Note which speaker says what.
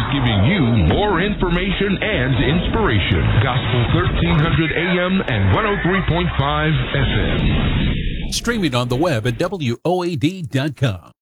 Speaker 1: giving you more information and inspiration. Gospel 1300 AM and 103.5 FM.
Speaker 2: Streaming on the web at WOAD.com.